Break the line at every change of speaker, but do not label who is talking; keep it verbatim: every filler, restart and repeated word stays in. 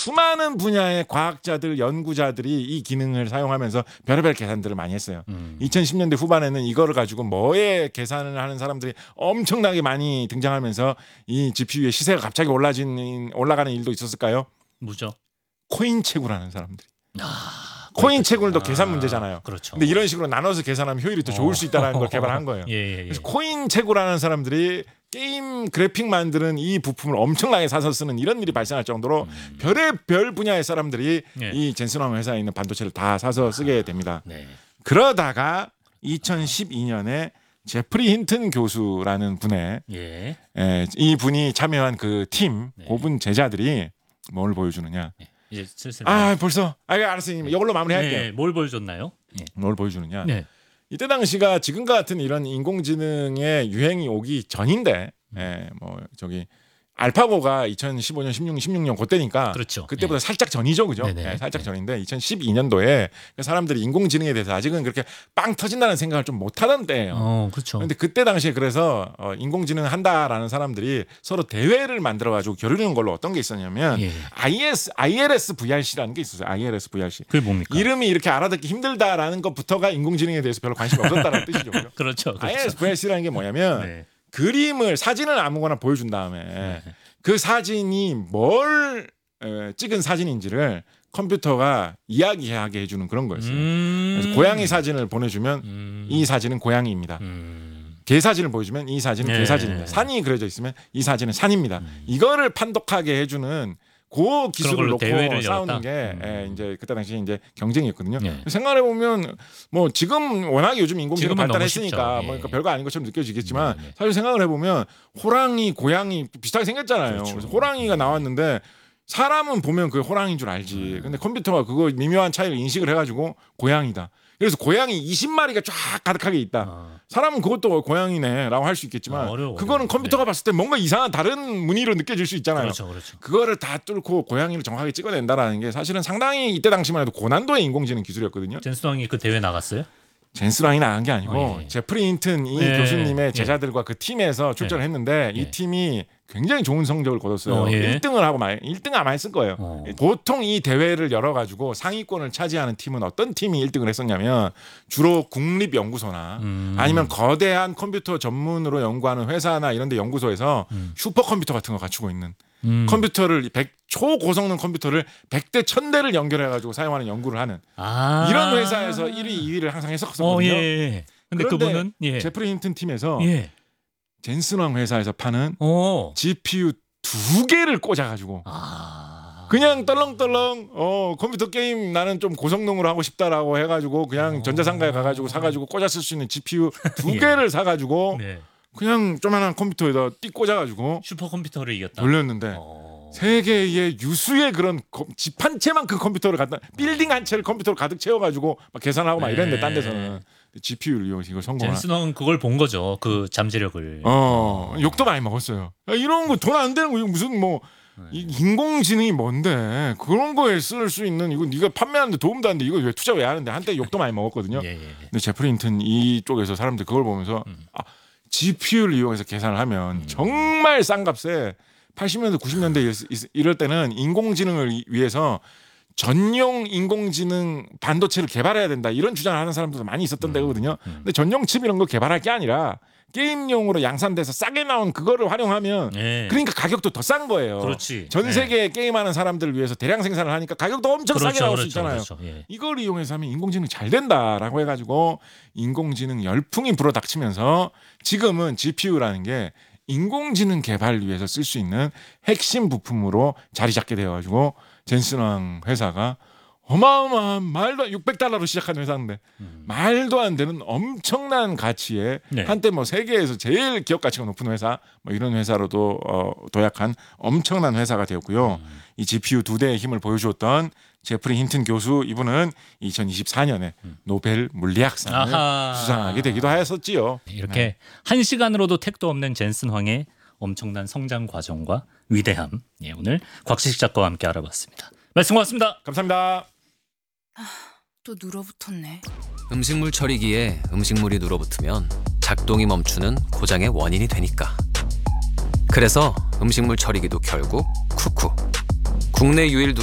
수많은 분야의 과학자들, 연구자들이 이 기능을 사용하면서 별의별 계산들을 많이 했어요. 음. 이천십 년대 후반에는 이거를 가지고 뭐에 계산을 하는 사람들이 엄청나게 많이 등장하면서 이 지피유의 시세가 갑자기 올라진, 올라가는 일도 있었을까요?
뭐죠?
코인 채굴하는 사람들이.
아,
코인 채굴도 계산 문제잖아요.
그렇죠.
근데 이런 식으로 나눠서 계산하면 효율이 더 좋을
어.
수 있다는 걸 개발한 거예요.
예, 예, 예.
그래서 코인 채굴하는 사람들이 게임 그래픽 만드는 이 부품을 엄청나게 사서 쓰는 이런 일이 발생할 정도로 음. 별의별 분야의 사람들이 예. 이 젠슨왕 회사에 있는 반도체를 다 사서 쓰게 됩니다. 아, 네. 그러다가 이천십이 년에 제프리 힌튼 교수라는 분의 예. 에, 이 분이 참여한 그 팀, 네. 고분 제자들이 뭘 보여주느냐. 네.
이제 슬슬
아 벌써 아 알았어요. 네. 이걸로 마무리할게요.
네. 뭘 보여줬나요? 네.
뭘 보여주느냐.
네.
이때 당시가 지금 같은 이런 인공지능의 유행이 오기 전인데, 음. 예, 뭐 저기 알파고가 이천십오 년, 십육 년, 십육 년 그때니까
그렇죠.
그때보다
네.
살짝 전이죠, 그죠? 예, 살짝
네.
전인데 이천십이 년도에 사람들이 인공지능에 대해서 아직은 그렇게 빵 터진다는 생각을 좀 못하던 때예요.
어, 그렇죠.
그런데 그때 당시에 그래서 어, 인공지능 한다라는 사람들이 서로 대회를 만들어가지고 겨루는 걸로 어떤 게 있었냐면 예. 아이에스, 아이엘에스 브이알씨라는 게 있었어요. 아이엘에스 브이알씨.
그게 뭡니까?
이름이 이렇게 알아듣기 힘들다라는 것부터가 인공지능에 대해서 별로 관심이 없었다는 뜻이죠. 그렇죠?
그렇죠, 그렇죠.
아이엘에스 브이알씨라는 게 뭐냐면 네. 그림을 사진을 아무거나 보여준 다음에 네. 그 사진이 뭘 찍은 사진인지를 컴퓨터가 이야기하게 해주는 그런 거였어요. 음~ 그래서 고양이 사진을 보내주면 음~ 이 사진은 고양이입니다. 음~ 개 사진을 보여주면 이 사진은 네. 개 사진입니다. 산이 그려져 있으면 이 사진은 산입니다. 음~ 이거를 판독하게 해주는 그 기술을 놓고 싸우는 게 음. 예, 이제 그때 당시 이제 경쟁이었거든요. 네. 생각해 보면 뭐 지금 워낙에 요즘 인공지능 발달했으니까 뭐 그러니까 별거 아닌 것처럼 느껴지겠지만 네, 네. 사실 생각을 해보면 호랑이, 고양이 비슷하게 생겼잖아요. 그렇죠. 그래서 호랑이가 나왔는데 사람은 보면 그 호랑이인 줄 알지. 음. 근데 컴퓨터가 그거 미묘한 차이를 인식을 해가지고 고양이다. 그래서 고양이 이십 마리가 쫙 가득하게 있다. 아. 사람은 그것도 고양이네라고 할 수 있겠지만 아, 어려워, 그거는 어려워. 컴퓨터가 네. 봤을 때 뭔가 이상한 다른 무늬로 느껴질 수 있잖아요.
그렇죠, 그렇죠.
그거를 다 뚫고 고양이를 정확하게 찍어낸다라는 게 사실은 상당히 이때 당시만 해도 고난도의 인공지능 기술이었거든요.
젠슨왕이 그 대회 나갔어요?
젠슨왕이 나간 게 아니고 어, 예. 제프리 힌튼 이 예. 교수님의 제자들과 예. 그 팀에서 출전을 했는데 예. 이 팀이 굉장히 좋은 성적을 거뒀어요. 어, 예. 일 등을 하고 말 일 등 아마 했을 거예요. 어. 보통 이 대회를 열어가지고 상위권을 차지하는 팀은 어떤 팀이 일 등을 했었냐면 주로 국립연구소나 음. 아니면 거대한 컴퓨터 전문으로 연구하는 회사나 이런 데 연구소에서 음. 슈퍼컴퓨터 같은 거 갖추고 있는 음. 컴퓨터를 백, 초고성능 컴퓨터를 백 대 천 대를 연결해가지고 사용하는 연구를 하는 아. 이런 회사에서 일 위, 이 위를 항상 했었거든요.
어, 예. 근데 그분은 예.
제프리 힌튼 팀에서
예.
젠슨왕 회사에서 파는
오.
지피유 두 개를 꽂아가지고 아. 그냥 떨렁떨렁 어, 컴퓨터 게임 나는 좀 고성능으로 하고 싶다라고 해가지고 그냥 오. 전자상가에 가가지고 사가지고 꽂아 쓸 수 있는 지피유 두
예.
개를 사가지고 네. 그냥 조만한 컴퓨터에다 띠 꽂아가지고
슈퍼컴퓨터를 이겼다.
돌렸는데 오. 세계의 유수의 그런 집 한 채만큼 컴퓨터를 갖다 빌딩 한 채를 컴퓨터로 가득 채워가지고 막 계산하고 막 이랬는데 네. 딴 데서는 지피유를 이용해서 이걸 성공한.
젠슨왕은 그걸 본 거죠. 그 잠재력을.
어, 어. 욕도 많이 먹었어요. 야, 이런 거 돈 안 되는 거 이거 무슨 뭐 이 인공지능이 뭔데 그런 거에 쓸 수 있는 이거 네가 판매하는데 도움도 안 돼 이거 왜 투자 왜 하는데 한때 욕도 많이 먹었거든요. 예, 예, 예. 근데 제프리 힌튼 이쪽에서 사람들 그걸 보면서 음. 아, 지피유를 이용해서 계산을 하면 음. 정말 싼 값에 팔십 년대 구십 년대 이럴 때는 인공지능을 위해서 전용 인공지능 반도체를 개발해야 된다 이런 주장을 하는 사람들도 많이 있었던 음, 데거든요. 음. 근데 전용 칩 이런 거 개발할 게 아니라 게임용으로 양산돼서 싸게 나온 그거를 활용하면 네. 그러니까 가격도 더 싼 거예요.
그렇지.
전 세계 네. 게임하는 사람들을 위해서 대량 생산을 하니까 가격도 엄청
그렇죠,
싸게 나올
그렇죠,
수 있잖아요.
그렇죠, 예.
이걸 이용해서 하면 인공지능 잘 된다라고 해가지고 인공지능 열풍이 불어닥치면서 지금은 지피유라는 게 인공지능 개발을 위해서 쓸 수 있는 핵심 부품으로 자리 잡게 되어가지고 젠슨왕 회사가 어마어마한 말도 안 육백 달러로 시작한 회사인데 음. 말도 안 되는 엄청난 가치에 네. 한때 뭐 세계에서 제일 기업 가치가 높은 회사 뭐 이런 회사로도 어, 도약한 엄청난 회사가 되었고요. 음. 이 지피유 두 대의 힘을 보여주었던 제프리 힌튼 교수 이분은 이천이십사 년에 음. 노벨 물리학상을 아하. 수상하게 되기도 하였었지요.
이렇게
네.
한 시간으로도 택도 없는 젠슨왕의 엄청난 성장 과정과 위대함 예, 오늘 곽시식 작가와 함께 알아봤습니다. 말씀 고맙습니다.
감사합니다.
아, 또 눌어붙었네.
음식물 처리기에 음식물이 눌어붙으면 작동이 멈추는 고장의 원인이 되니까. 그래서 음식물 처리기도 결국 쿠쿠. 국내 유일